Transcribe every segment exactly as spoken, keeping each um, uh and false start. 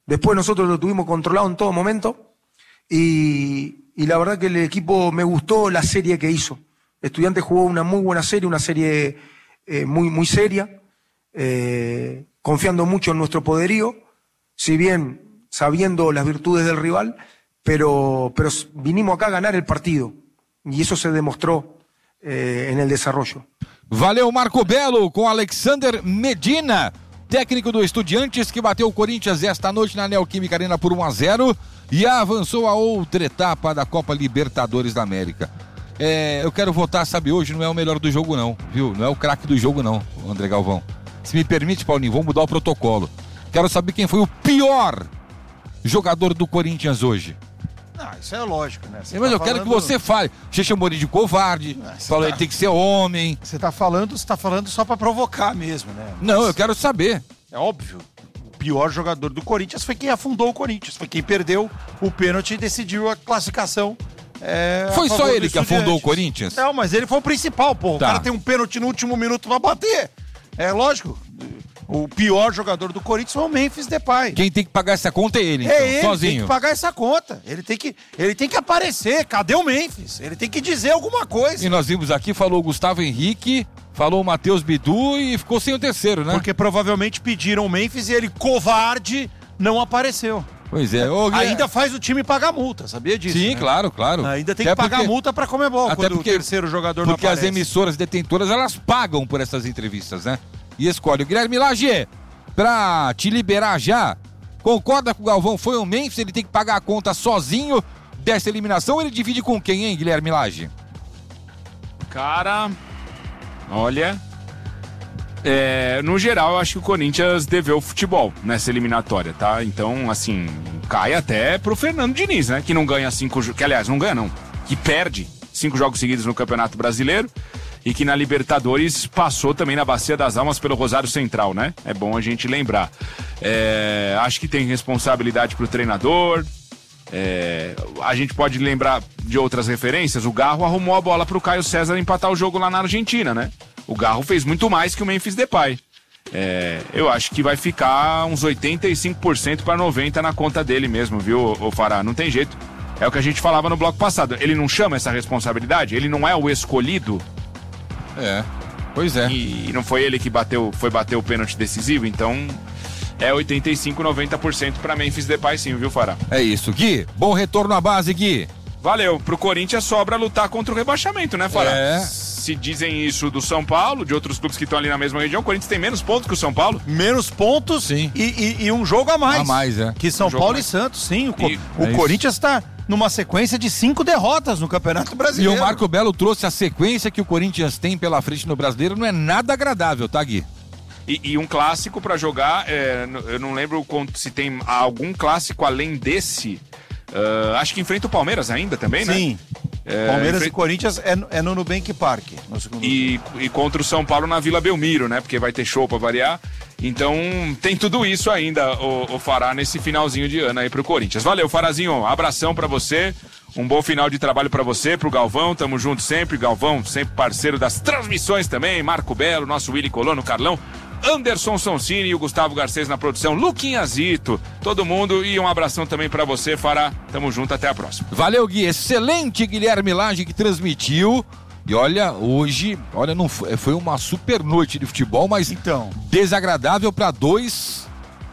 Después nosotros lo tuvimos controlado en todo momento y, y la verdad que el equipo me gustó la serie que hizo. Estudiantes jugó una muy buena serie, una serie eh, muy, muy seria, eh, confiando mucho en nuestro poderío, si bien sabiendo las virtudes del rival, pero, pero vinimos acá a ganar el partido y eso se demostró eh, en el desarrollo. Valeu, Marco Belo, com Alexander Medina, técnico do Estudiantes, que bateu o Corinthians esta noite na Neoquímica Arena por um a zero e avançou a outra etapa da Copa Libertadores da América. É, eu quero votar, sabe, hoje não é o melhor do jogo não, viu? Não é o craque do jogo não, André Galvão. Se me permite, Paulinho, vou mudar o protocolo. Quero saber quem foi o pior jogador do Corinthians hoje. Não, isso é lógico, né? Você Mas tá eu falando... quero que você fale. Você chamou ele de covarde, não, falou que tá... ele tem que ser homem. Você tá falando, você tá falando só pra provocar mesmo, né? Não, Mas... eu quero saber. É óbvio. O pior jogador do Corinthians foi quem afundou o Corinthians. Foi quem perdeu o pênalti e decidiu a classificação. É, foi só ele que afundou o Corinthians? Não, mas ele foi o principal, pô. Tá. O cara tem um pênalti no último minuto pra bater. É lógico. O pior jogador do Corinthians foi o Memphis Depay. Quem tem que pagar essa conta é ele, então, é ele, sozinho. Tem que pagar essa conta. Ele tem que, ele tem que aparecer. Cadê o Memphis? Ele tem que dizer alguma coisa. E nós vimos aqui, falou o Gustavo Henrique, falou o Matheus Bidu e ficou sem o terceiro, né? Porque provavelmente pediram o Memphis e ele, covarde, não apareceu. Pois é. Ô, ainda faz o time pagar multa, sabia disso? Sim, né? claro, claro. Ainda tem até que pagar porque... multa pra Comebol até quando porque... o terceiro jogador porque não aparece. Porque as emissoras detentoras, elas pagam por essas entrevistas, né? E escolhe o Guilherme Lage, pra te liberar já, concorda com o Galvão, foi o Memphis, ele tem que pagar a conta sozinho dessa eliminação ou ele divide com quem, hein, Guilherme Lage? Cara, olha, é, no geral eu acho que o Corinthians deveu o futebol nessa eliminatória, tá? Então, assim, cai até pro Fernando Diniz, né? Que não ganha cinco, que aliás, não ganha não, que perde cinco jogos seguidos no Campeonato Brasileiro. E que na Libertadores passou também na Bacia das Almas pelo Rosário Central, né? É bom a gente lembrar. É, acho que tem responsabilidade pro treinador. É, a gente pode lembrar de outras referências. O Garro arrumou a bola pro Caio César empatar o jogo lá na Argentina, né? O Garro fez muito mais que o Memphis Depay. É, eu acho que vai ficar uns oitenta e cinco por cento para noventa por cento na conta dele mesmo, viu, ô Fará? Não tem jeito. É o que a gente falava no bloco passado. Ele não chama essa responsabilidade? Ele não é o escolhido? É, pois é. E não foi ele que bateu, foi bater o pênalti decisivo, então é oitenta e cinco, noventa por cento para Memphis Depay sim, viu, Fará? É isso, Gui. Bom retorno à base, Gui. Valeu. Pro Corinthians sobra lutar contra o rebaixamento, né, Fará? É. Se dizem isso do São Paulo, de outros clubes que estão ali na mesma região, o Corinthians tem menos pontos que o São Paulo. Menos pontos sim. E, e, e um jogo a mais. A mais, é. Que São um Paulo mais. e Santos, sim. O, e, o é Corinthians está numa sequência de cinco derrotas no Campeonato Brasileiro. E o Marco Belo trouxe a sequência que o Corinthians tem pela frente no Brasileiro, não é nada agradável, tá, Gui? E, e um clássico pra jogar, é, eu não lembro se tem algum clássico além desse. Uh, acho que enfrenta o Palmeiras ainda também, né? Sim. É, Palmeiras enfrenta... e Corinthians é, é no Nubank Park. No segundo e, e contra o São Paulo na Vila Belmiro, né? Porque vai ter show pra variar. Então tem tudo isso ainda, o, o Fará, nesse finalzinho de ano aí pro Corinthians. Valeu, Farazinho. Abração pra você. Um bom final de trabalho pra você, pro Galvão. Tamo junto sempre. Galvão, sempre parceiro das transmissões também. Marco Belo, nosso Willy Colono, Carlão. Anderson Sonsini e o Gustavo Garcês na produção, Luquinha Zito, todo mundo, e um abração também pra você, Fará. Tamo junto, até a próxima. Valeu, Gui. Excelente Guilherme Lage que transmitiu. E olha, hoje, olha, não foi, foi uma super noite de futebol, mas então, desagradável pra dois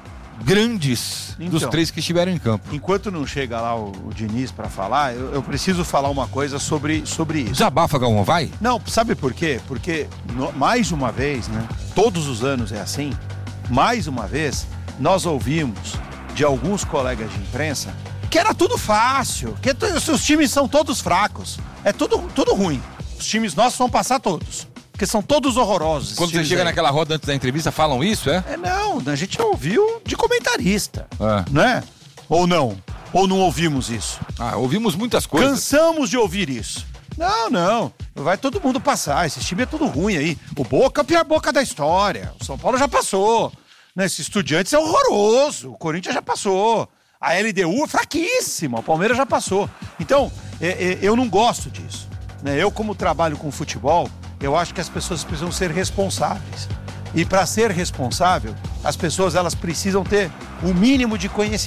grandes então, dos três que estiveram em campo. Enquanto não chega lá o, o Diniz pra falar, eu, eu preciso falar uma coisa sobre, sobre isso. Desabafa, Galvão, vai? Não, sabe por quê? Porque, no, mais uma vez, né? Todos os anos é assim. Mais uma vez, nós ouvimos de alguns colegas de imprensa que era tudo fácil, que os times são todos fracos. É tudo, tudo ruim. Os times nossos vão passar todos. Porque são todos horrorosos. Quando você chega aí naquela roda antes da entrevista, falam isso, é? É, não, a gente ouviu de comentarista, é. né? Ou não? Ou não ouvimos isso? Ah, ouvimos muitas coisas. Cansamos de ouvir isso. Não, não, vai todo mundo passar, esse time é tudo ruim aí. O Boca é a pior Boca da história, o São Paulo já passou, né? Esse Estudiantes é horroroso, o Corinthians já passou, a L D U é fraquíssima, o Palmeiras já passou. Então, é, é, eu não gosto disso, né? Eu, como trabalho com futebol, eu acho que as pessoas precisam ser responsáveis. E para ser responsável, as pessoas elas precisam ter o mínimo de conhecimento.